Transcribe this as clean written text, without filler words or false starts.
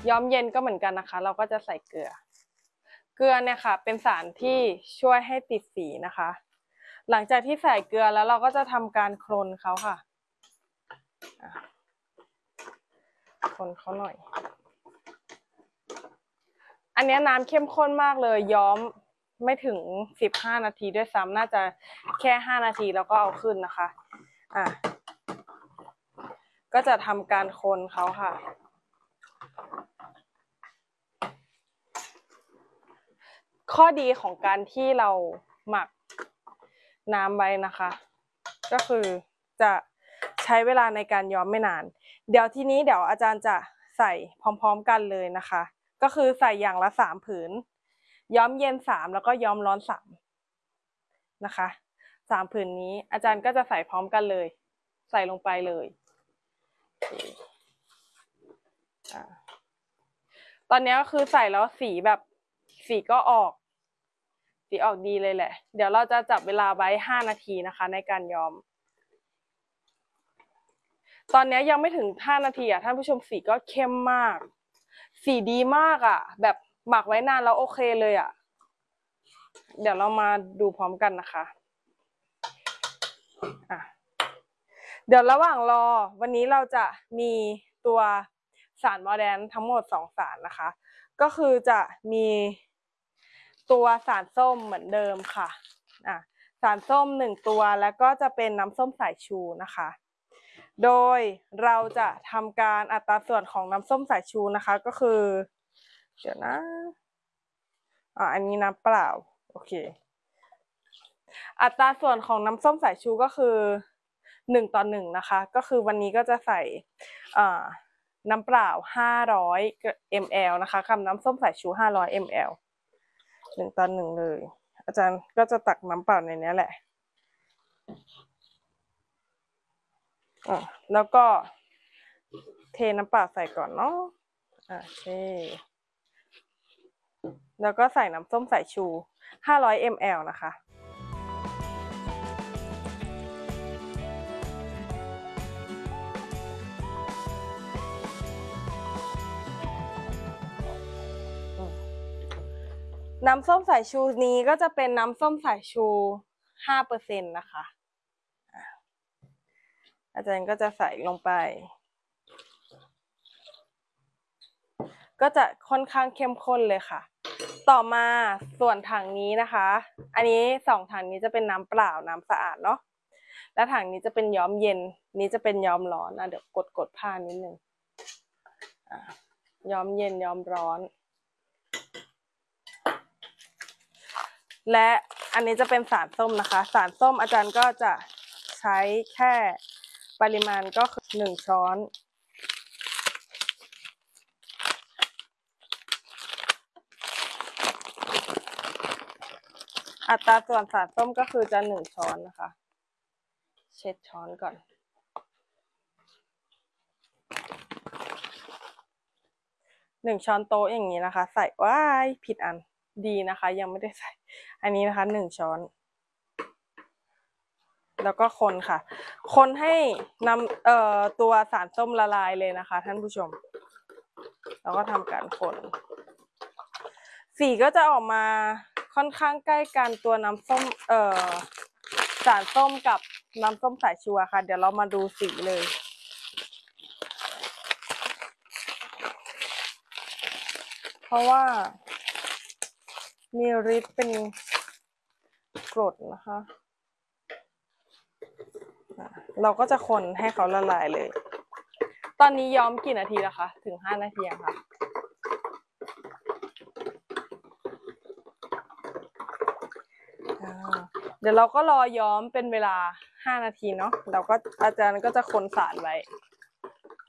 ย้อมเย็นก็เหมือนกันนะคะเราก็จะใส่เกลือเนี่ยค่ะเป็นสารที่ช่วยให้ติดสีนะคะหลังจากที่ใส่เกลือแล้วเราก็จะทำการโคลนเขาค่ะโคลนเขาหน่อยอันนี้น้ำเข้มข้นมากเลยย้อมไม่ถึง15 นาทีด้วยซ้ำน่าจะแค่5 นาทีแล้วก็เอาขึ้นนะคะก็จะทำการคนเขาค่ะข้อดีของการที่เราหมักน้ำไว้นะคะก็คือจะใช้เวลาในการย้อมไม่นานเดี๋ยวอาจารย์จะใส่พร้อมๆกันเลยนะคะก็คือใส่อย่างละ3 ผืนย้อมเย็น3แล้วก็ย้อมร้อน3นะคะ3 ผืนนี้อาจารย์ก็จะใส่พร้อมกันเลยใส่ลงไปเลยตอนนี้ก็คือใส่แล้วสีก็ออกดีเลยแหละเดี๋ยวเราจะจับเวลาไว้5 นาทีนะคะในการย้อมตอนนี้ยังไม่ถึง5 นาทีท่านผู้ชมสีก็เข้มมากสีดีมากแบบหมักไว้นานแล้วโอเคเลยเดี๋ยวเรามาดูพร้อมกันนะคะเดี๋ยวระหว่างรอวันนี้เราจะมีตัวสารโมเดร์นทั้งหมด2 สารนะคะก็คือจะมีตัวสารส้มเหมือนเดิมค่ะสารส้ม1 ตัวแล้วก็จะเป็นน้ำส้มสายชูนะคะโดยเราจะทำการอัตราส่วนของน้ำส้มสายชูนะคะก็คือเดี๋ยวนะอันนี้น้ำเปล่าโอเคอัตราส่วนของน้ำส้มสายชูก็คือ1:1นะคะก็คือวันนี้ก็จะใส่น้ำเปล่า500 ml นะคะกับน้ำส้มสายชู500 ml 1:1เลยอาจารย์ก็จะตักน้ำเปล่าในนี้แหละแล้วก็เทน้ำเปล่าใส่ก่อนเนาะเทแล้วก็ใส่น้ำส้มสายชู500 ml นะคะน้ำส้มสายชูนี้ก็จะเป็นน้ำส้มสายชู5%นะคะอาจารย์ก็จะใส่ลงไปก็จะค่อนข้างเข้มข้นเลยค่ะต่อมาส่วนถังนี้นะคะอันนี้2 ถังนี้จะเป็นน้ำเปล่าน้ำสะอาดเนาะแล้วถังนี้จะเป็นย้อมเย็นนี้จะเป็นย้อมร้อนเดี๋ยวกดผ้านิดนึงย้อมเย็นย้อมร้อนและอันนี้จะเป็นสารส้มนะคะสารส้มอาจารย์ก็จะใช้แค่ปริมาณก็คือ1 ช้อนอัตราส่วนสารส้มก็คือจะ1 ช้อนนะคะเช็ดช้อนก่อน1 ช้อนโต๊ะอย่างนี้นะคะใส่ว้ายผิดอันดีนะคะยังไม่ได้ใส่อันนี้นะคะ1 ช้อนแล้วก็คนค่ะคนให้ตัวสารส้มละลายเลยนะคะท่านผู้ชมแล้วก็ทำการคนสีก็จะออกมาค่อนข้างใกล้กันตัวน้ำส้มสารส้มกับน้ำส้มสายชูค่ะเดี๋ยวเรามาดูสีเลยเพราะว่ามีฤทธิ์เป็นกรดนะคะเราก็จะคนให้เขาละลายเลยตอนนี้ย้อมกี่นาทีแล้วคะถึง5 นาทีค่ะเดี๋ยวเราก็รอย้อมเป็นเวลา5 นาทีเนาะเราก็อาจารย์ก็จะคนสารไว้